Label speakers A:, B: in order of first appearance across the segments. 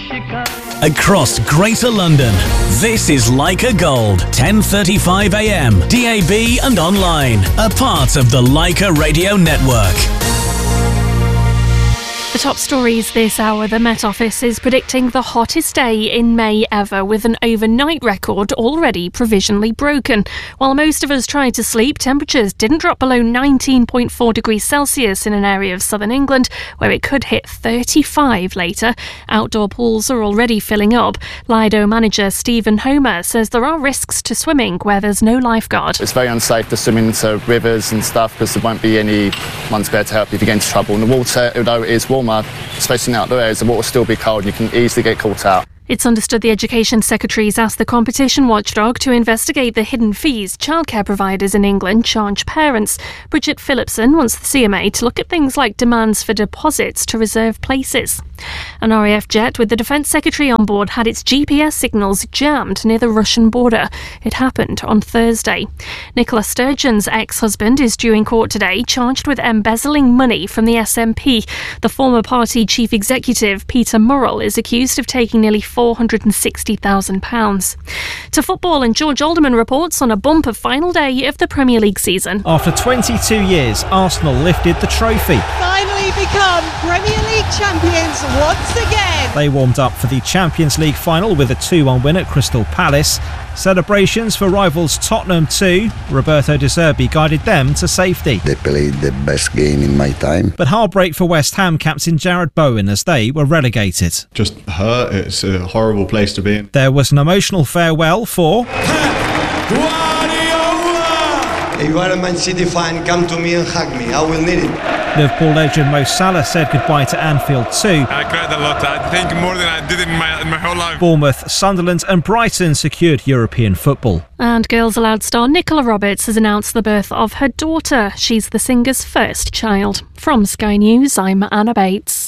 A: Across Greater London, this is Leica Gold, 10:35 a.m, DAB and online, a part of the Leica Radio Network.
B: The top stories this hour. The Met Office is predicting the hottest day in May ever, with an overnight record already provisionally broken. While most of us tried to sleep, temperatures didn't drop below 19.4 degrees Celsius in an area of southern England, where it could hit 35 later. Outdoor pools are already filling up. Lido manager Stephen Homer says there are risks to swimming where there's no lifeguard.
C: It's very unsafe to swim into rivers and stuff because there won't be anyone there to help you if you get into trouble. And the water, although it is warm, especially in outdoor areas, the water will still be cold. You can easily get caught out.
B: It's understood the Education Secretary's asked the competition watchdog to investigate the hidden fees childcare providers in England charge parents. Bridget Phillipson wants the CMA to look at things like demands for deposits to reserve places. An RAF jet with the Defence Secretary on board had its GPS signals jammed near the Russian border. It happened on Thursday. Nicola Sturgeon's ex-husband is due in court today, charged with embezzling money from the SNP. The former party chief executive, Peter Murrell, is accused of taking nearly £460,000. To football, and George Alderman reports on a bumper final day of the Premier League season.
D: After 22 years, Arsenal lifted the trophy.
E: Finally become Premier League champions once again.
D: They warmed up for the Champions League final with a 2-1 win at Crystal Palace. Celebrations for rivals Tottenham too. Roberto De Zerbi guided them to safety.
F: They played the best game in my time.
D: But heartbreak for West Ham captain Jarrod Bowen as they were relegated.
G: Just hurt. It's a horrible place to be in.
D: There was an emotional farewell for
H: If you are a Man City fan, come to me and hug me. I will need it.
D: Liverpool legend Mo Salah said goodbye to Anfield too.
I: I cried a lot. I think more than I did in my whole life.
D: Bournemouth, Sunderland and Brighton secured European football.
B: And Girls Aloud star Nicola Roberts has announced the birth of her daughter. She's the singer's first child. From Sky News, I'm Anna Bates.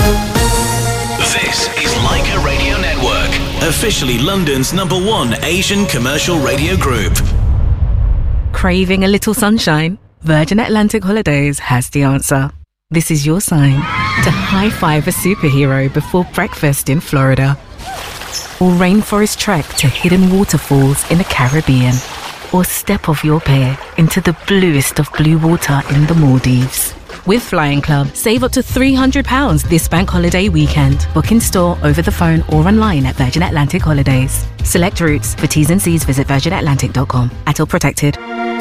A: This is Leica Radio Network, officially London's #1 Asian commercial radio group.
J: Craving a little sunshine? Virgin Atlantic Holidays has the answer. This is your sign to high-five a superhero before breakfast in Florida. Or rainforest trek to hidden waterfalls in the Caribbean. Or step off your pier into the bluest of blue water in the Maldives. With Flying Club, save up to £300 this bank holiday weekend. Book in store, over the phone or online at Virgin Atlantic Holidays. Select routes. For T's and C's, visit virginatlantic.com. ATOL protected.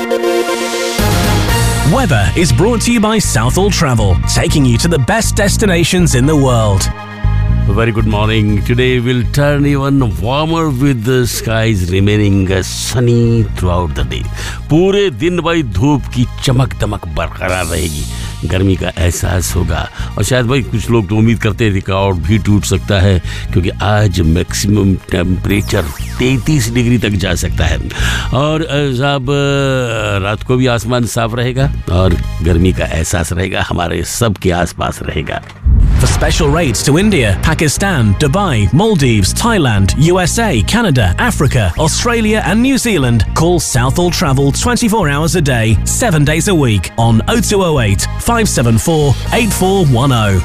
A: Weather is brought to you by Southall Travel, taking you to the best destinations in the world.
K: Very good morning. Today will turn even warmer with the skies remaining sunny throughout the day. पूरे दिन भाई धूप की चमक दमक बरकरार रहेगी. गर्मी का एहसास होगा और शायद भाई कुछ लोग तो उम्मीद करते हैं रिकॉर्ड भी टूट सकता है क्योंकि आज मैक्सिमम टेम्परेचर 33 डिग्री तक जा सकता है और साहब रात को भी आसमान साफ रहेगा और गर्मी का एहसास रहेगा हमारे सबके आसपास रहेगा.
A: For special rates to India, Pakistan, Dubai, Maldives, Thailand, USA, Canada, Africa, Australia and New Zealand, call Southall Travel 24 hours a day, 7 days a week on 0208 574 8410.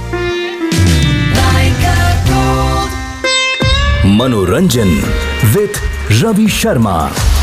L: Manoranjan with Ravi Sharma.